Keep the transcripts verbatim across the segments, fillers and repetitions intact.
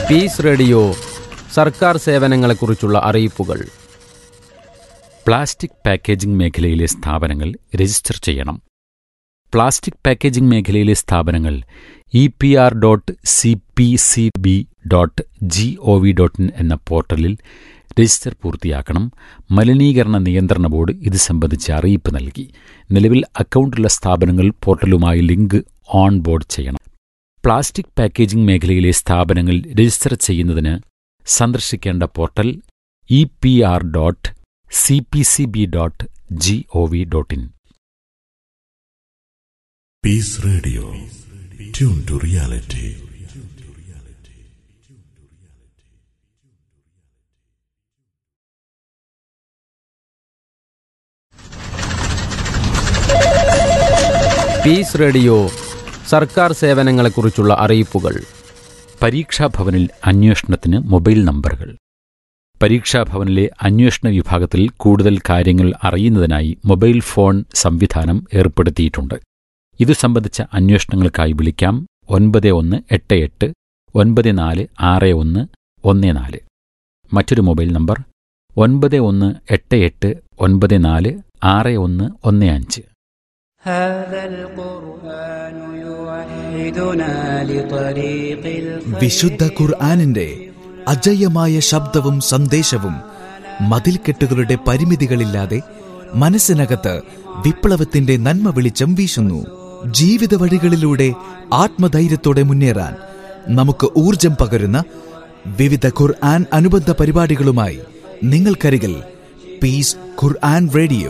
Piece radio സർക്കാർ സേവനങ്ങളെക്കുറിച്ചുള്ള അറിയിപ്പുകൾ. Plastic packaging മേഖലയിലെ സ്ഥാപനങ്ങൾ രജിസ്റ്റർ ചെയ്യണം. പ്ലാസ്റ്റിക് പാക്കേജിംഗ് മേഖലയിലെ സ്ഥാപനങ്ങൾ E P R dot C P C B dot G O V dot in എന്ന പോർട്ടലിൽ രജിസ്റ്റർ പൂർത്തിയാക്കണം. മലിനീകരണ നിയന്ത്രണ ബോർഡ് ഇത് സംബന്ധിച്ച് അറിയിപ്പ് നൽകി. നിലവിൽ അക്കൗണ്ടുള്ള സ്ഥാപനങ്ങൾ പോർട്ടലുമായി ലിങ്ക് ഓൺ ബോർഡ് ചെയ്യണം. പ്ലാസ്റ്റിക് പാക്കേജിംഗ് മേഖലയിലെ സ്ഥാപനങ്ങൾ രജിസ്റ്റർ ചെയ്യുന്നതിന് സന്ദർശിക്കേണ്ട portal E P R dot C P C B dot G O V dot in. Peace Radio. Tune to reality. Piece radio സർക്കാർ സേവനങ്ങളെക്കുറിച്ചുള്ള അറിയിപ്പുകൾ. പരീക്ഷാഭവനിൽ അന്വേഷണത്തിന് മൊബൈൽ നമ്പറുകൾ. പരീക്ഷാഭവനിലെ അന്വേഷണ വിഭാഗത്തിൽ കൂടുതൽ കാര്യങ്ങൾ അറിയുന്നതിനായി മൊബൈൽ ഫോൺ സംവിധാനം ഏർപ്പെടുത്തിയിട്ടുണ്ട്. ഇതു സംബന്ധിച്ച അന്വേഷണങ്ങൾക്കായി വിളിക്കാം ഒൻപത് ഒന്ന് എട്ട് എട്ട് ഒൻപത് നാല് ആറ് ഒന്ന് ഒന്ന് നാല്. മറ്റൊരു മൊബൈൽ നമ്പർ ഒൻപത് ഒന്ന് എട്ട് എട്ട് ഒൻപത് നാല് ആറ് ഒന്ന് ഒന്ന് അഞ്ച്. വിശുദ്ധ ഖുർആനിന്റെ അജയ്യമായ ശബ്ദവും സന്ദേശവും മതിൽക്കെട്ടുകളുടെ പരിമിതികളില്ലാതെ മനസ്സിനകത്ത് വിപ്ലവത്തിന്റെ നന്മ വെളിച്ചം വീശുന്നു. ജീവിത വഴികളിലൂടെ ആത്മധൈര്യത്തോടെ മുന്നേറാൻ നമുക്ക് ഊർജം പകരുന്ന വിവിധ ഖുർആൻ അനുബന്ധ പരിപാടികളുമായി നിങ്ങൾക്കരികിൽ പീസ് ഖുർആൻ റേഡിയോ.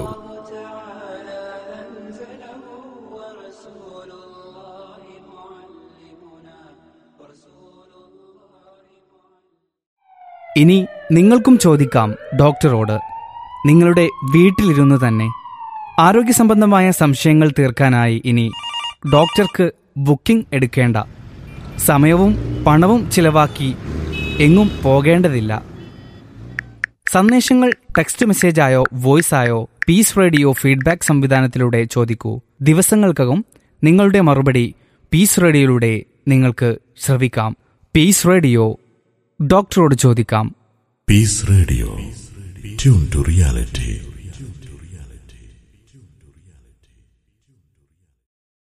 ഇനി നിങ്ങൾക്കും ചോദിക്കാം ഡോക്ടറോട്. നിങ്ങളുടെ വീട്ടിലിരുന്ന് തന്നെ ആരോഗ്യസംബന്ധമായ സംശയങ്ങൾ തീർക്കാനായി ഇനി ഡോക്ടർക്ക് ബുക്കിംഗ് എടുക്കേണ്ട, സമയവും പണവും ചിലവാക്കി എങ്ങും പോകേണ്ടതില്ല. സന്ദേശങ്ങൾ ടെക്സ്റ്റ് മെസ്സേജായോ വോയിസായോ പീസ് റേഡിയോ ഫീഡ്ബാക്ക് സംവിധാനത്തിലൂടെ ചോദിക്കൂ. ദിവസങ്ങൾക്കകം നിങ്ങളുടെ മറുപടി പീസ് റേഡിയോയിലൂടെ നിങ്ങൾക്ക് ശ്രവിക്കാം. പീസ് റേഡിയോ, ഡോക്ടറോട് ചോദിക്കാം. Peace Radio. Tune to reality.